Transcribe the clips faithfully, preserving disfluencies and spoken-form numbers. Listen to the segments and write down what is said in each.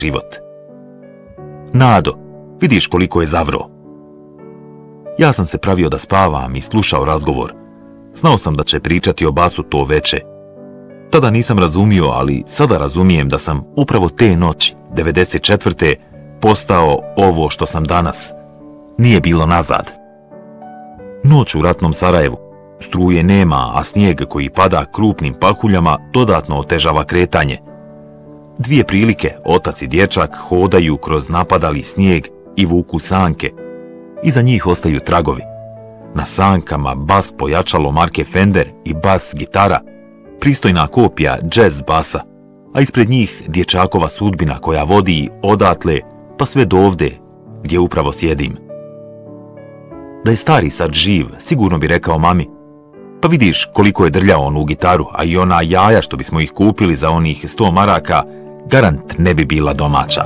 život. Nado, vidiš koliko je zavro. Ja sam se pravio da spavam i slušao razgovor. Znao sam da će pričati o basu to veče. Tada nisam razumio, ali sada razumijem da sam upravo te noći, devedeset četvrte postao ovo što sam danas. Nije bilo nazad. Noć u ratnom Sarajevu. Struje nema, a snijeg koji pada krupnim pahuljama dodatno otežava kretanje. Dvije prilike, otac i dječak hodaju kroz napadali snijeg i vuku sanke. Iza njih ostaju tragovi. Na sankama bas pojačalo marke Fender i bas gitara, pristojna kopija jazz basa, a ispred njih dječakova sudbina koja vodi odatle pa sve do ovde gdje upravo sjedim. Da je stari sad živ, sigurno bi rekao mami: pa vidiš koliko je drljao onu gitaru, a i ona jaja što bismo ih kupili za onih sto maraka, garant ne bi bila domaća.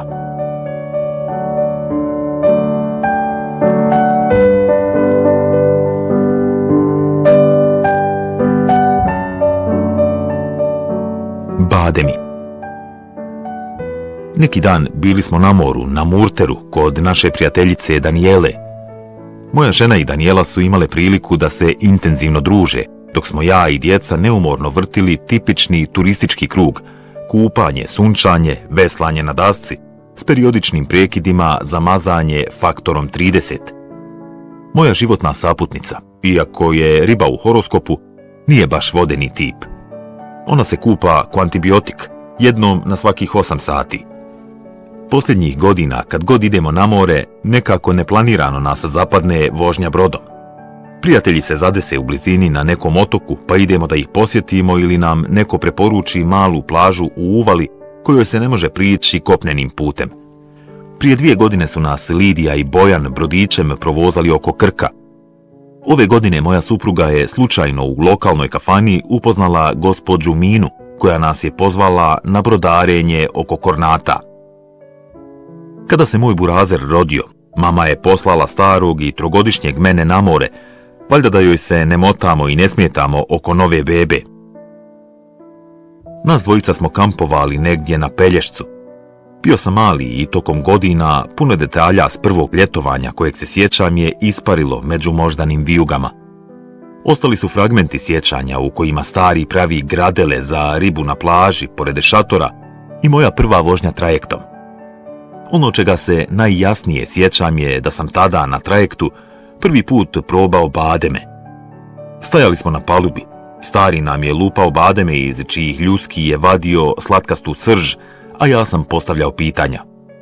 Bademi. Neki dan bili smo na moru, na Murteru, kod naše prijateljice Danijele. Moja žena i Danijela su imale priliku da se intenzivno druže, dok smo ja i djeca neumorno vrtili tipični turistički krug: kupanje, sunčanje, veslanje na dasci, s periodičnim prekidima za mazanje faktorom trideset. Moja životna saputnica, iako je riba u horoskopu, nije baš vodeni tip. Ona se kupa ko antibiotik, jednom na svakih osam sati. Posljednjih godina, kad god idemo na more, nekako neplanirano nas zapadne vožnja brodom. Prijatelji se zadese u blizini na nekom otoku, pa idemo da ih posjetimo ili nam neko preporuči malu plažu u uvali kojoj se ne može prići kopnenim putem. Prije dvije godine su nas Lidija i Bojan brodićem provozali oko Krka. Ove godine moja supruga je slučajno u lokalnoj kafani upoznala gospođu Minu, koja nas je pozvala na brodarenje oko Kornata. Kada se moj burazer rodio, mama je poslala starog i trogodišnjeg mene na more, valjda da joj se ne motamo i ne smetamo oko nove bebe. Nas dvojica smo kampovali negdje na Pelješcu. Bio sam mali i tokom godina puno detalja s prvog ljetovanja kojeg se sjećam je isparilo među moždanim vijugama. Ostali su fragmenti sjećanja u kojima stari pravi gradele za ribu na plaži pored šatora i moja prva vožnja trajektom. Ono čega se najjasnije sjećam je da sam tada na trajektu prvi put probao bademe. Stajali smo na palubi. Stari nam je lupao bademe iz čijih ljuski je vadio slatkastu srž, a ja sam postavljao pitanja.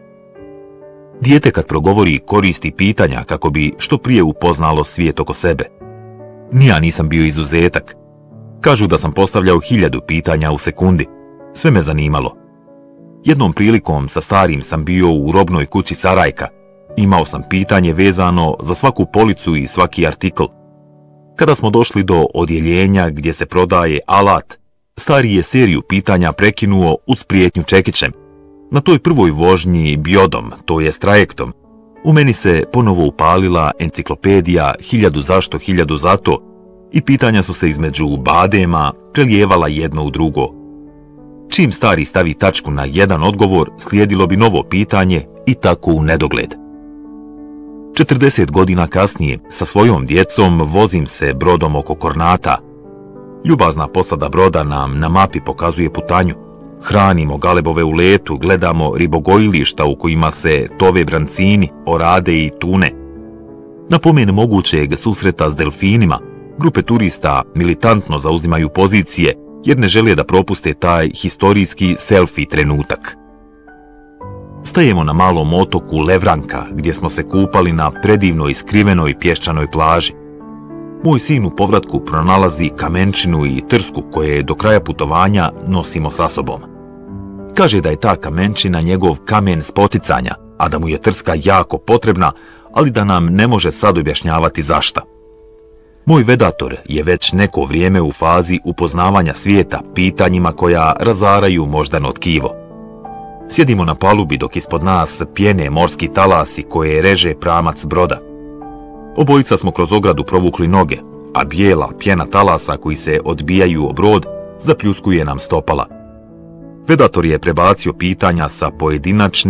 Dijete kad progovori koristi pitanja kako bi što prije upoznalo svijet oko sebe. Ni ja nisam bio izuzetak. Kažu da sam postavljao hiljadu pitanja u sekundi. Sve me zanimalo. Jednom prilikom sa starim sam bio u robnoj kući Sarajka. Imao sam pitanje vezano za svaku policu i svaki artikl. Kada smo došli do odjeljenja gdje se prodaje alat, stari je seriju pitanja prekinuo uz prijetnju čekićem. Na toj prvoj vožnji bjodom, to jest trajektom, u meni se ponovo upalila enciklopedija hiljadu zašto, hiljadu zato i pitanja su se između badema prelijevala jedno u drugo. Čim stari stavi tačku na jedan odgovor, slijedilo bi novo pitanje i tako u nedogled. četrdeset godina kasnije, sa svojom djecom vozim se brodom oko Kornata. Ljubazna posada broda nam na mapi pokazuje putanju. Hranimo galebove u letu, gledamo ribogojilišta u kojima se tove brancini, orade i tune. Na pomen mogućeg susreta s delfinima, grupe turista militantno zauzimaju pozicije jer ne žele da propuste taj historijski selfie trenutak. Stajemo na malom otoku Levranka gdje smo se kupali na predivnoj skrivenoj pješčanoj plaži. Moj sin u povratku pronalazi kamenčinu i trsku koje do kraja putovanja nosimo sa sobom. Kaže da je ta kamenčina njegov kamen spoticanja, a da mu je trska jako potrebna, ali da nam ne može sad objašnjavati zašta. Moj vedator je već neko vrijeme u fazi upoznavanja svijeta pitanjima koja razaraju moždano tkivo. Sjedimo na palubi dok ispod nas pjene morski talasi koje reže pramac broda. Obojica smo kroz ogradu provukli noge, a bijela pjena talasa koji se odbijaju o brod zapljuskuje nam stopala. Vedator je prebacio pitanja sa pojedinačne